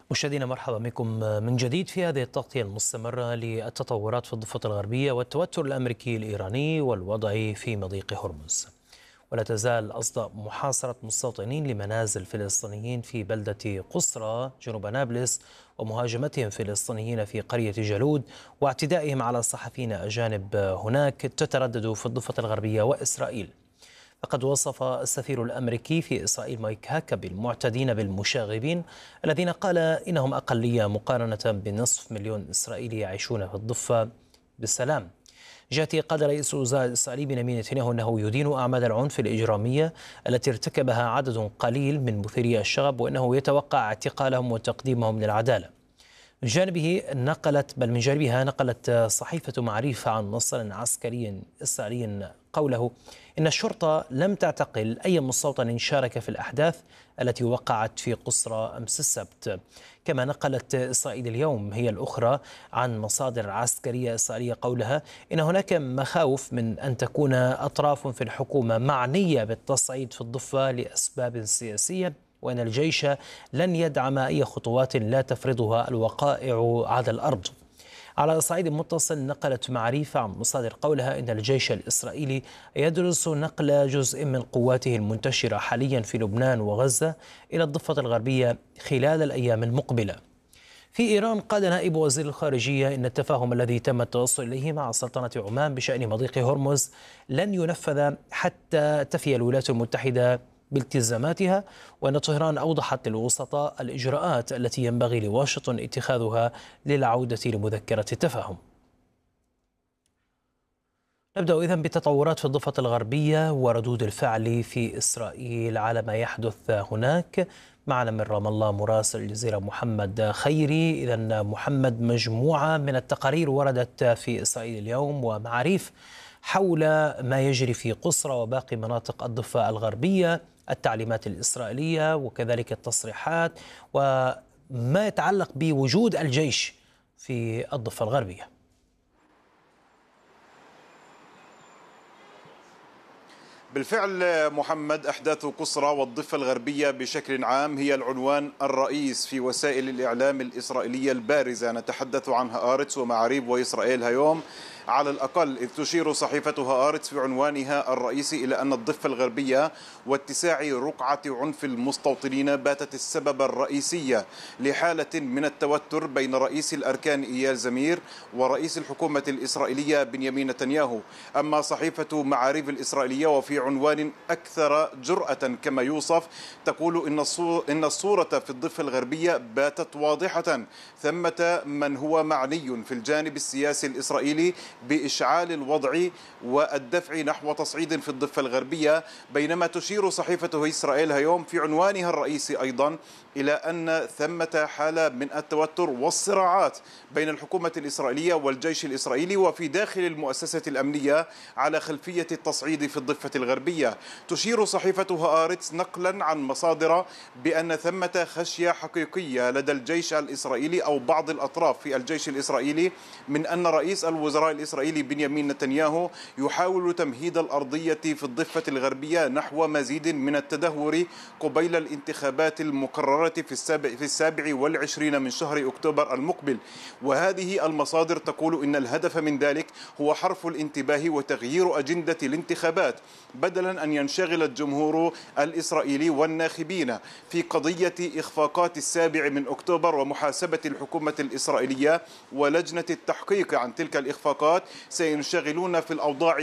مشاهدينا مرحبا بكم من جديد في هذه التغطية المستمرة للتطورات في الضفة الغربية والتوتر الأمريكي الإيراني والوضع في مضيق هرمز. ولا تزال أصداء محاصرة مستوطنين لمنازل فلسطينيين في بلدة قصرى جنوب نابلس ومهاجمتهم فلسطينيين في قرية جالود واعتدائهم على صحفيين أجانب هناك تتردد في الضفة الغربية وإسرائيل. فقد وصف السفير الأمريكي في إسرائيل مايك هاكبي المعتدين بالمشاغبين الذين قال إنهم أقلية مقارنة بنصف مليون إسرائيلي يعيشون في الضفة بالسلام. جاءت قال رئيس الوزراء الإسرائيلي بنيامين نتنياهو أنه يدين أعمال العنف الإجرامية التي ارتكبها عدد قليل من مثيري الشغب وأنه يتوقع اعتقالهم وتقديمهم للعدالة. من جانبها نقلت صحيفة معريف عن مصدر عسكري إسرائيلي قوله إن الشرطة لم تعتقل أي مستوطن شارك في الأحداث التي وقعت في قصرى أمس السبت. كما نقلت إسرائيل اليوم هي الأخرى عن مصادر عسكرية إسرائيلية قولها إن هناك مخاوف من أن تكون أطراف في الحكومة معنية بالتصعيد في الضفة لأسباب سياسية، وأن الجيش لن يدعم أي خطوات لا تفرضها الوقائع على الأرض. على صعيد متصل نقلت معريف عن مصادر قولها إن الجيش الإسرائيلي يدرس نقل جزء من قواته المنتشرة حاليا في لبنان وغزة إلى الضفة الغربية خلال الأيام المقبلة. في إيران قال نائب وزير الخارجية إن التفاهم الذي تم التوصل إليه مع سلطنة عمان بشأن مضيق هرمز لن ينفذ حتى تفي الولايات المتحدة بالتزاماتها، وأن طهران أوضحت للوسطاء الإجراءات التي ينبغي لواشنطن اتخاذها للعودة لمذكرة التفاهم. نبدأ إذن بالتطورات في الضفة الغربية وردود الفعل في إسرائيل على ما يحدث هناك. معنا من رام الله مراسل الجزيرة محمد خيري. إذن محمد، مجموعة من التقارير وردت في إسرائيل اليوم ومعاريف حول ما يجري في قصرى وباقي مناطق الضفة الغربية، التعليمات الإسرائيلية وكذلك التصريحات وما يتعلق بوجود الجيش في الضفة الغربية. بالفعل محمد، أحداث قصرى والضفة الغربية بشكل عام هي العنوان الرئيس في وسائل الإعلام الإسرائيلية البارزة، نتحدث عنها آرتس ومعاريب وإسرائيل هيوم على الأقل، إذ تشير صحيفتها آرتس في عنوانها الرئيسي إلى أن الضفة الغربية واتساع رقعة عنف المستوطنين باتت السبب الرئيسي لحالة من التوتر بين رئيس الأركان إيال زمير ورئيس الحكومة الإسرائيلية بنيامين نتنياهو. أما صحيفة معاريف الإسرائيلية وفي عنوان أكثر جرأة كما يوصف تقول إن الصورة في الضفة الغربية باتت واضحة، ثمة من هو معني في الجانب السياسي الإسرائيلي بإشعال الوضع والدفع نحو تصعيد في الضفة الغربية، بينما تشير صحيفة إسرائيل هيوم في عنوانها الرئيسي أيضا إلى أن ثمة حالة من التوتر والصراعات بين الحكومة الإسرائيلية والجيش الإسرائيلي وفي داخل المؤسسة الأمنية على خلفية التصعيد في الضفة الغربية. تشير صحيفتها آرتس نقلا عن مصادر بأن ثمة خشية حقيقية لدى الجيش الإسرائيلي أو بعض الأطراف في الجيش الإسرائيلي من أن رئيس الوزراء الإسرائيلي بنيامين نتنياهو يحاول تمهيد الأرضية في الضفة الغربية نحو مزيد من التدهور قبيل الانتخابات المقررة في 27 من شهر أكتوبر المقبل. وهذه المصادر تقول إن الهدف من ذلك هو حرف الانتباه وتغيير أجندة الانتخابات، بدلا أن ينشغل الجمهور الإسرائيلي والناخبين في قضية إخفاقات 7 من أكتوبر ومحاسبة الحكومة الإسرائيلية ولجنة التحقيق عن تلك الإخفاقات، سينشغلون في الأوضاع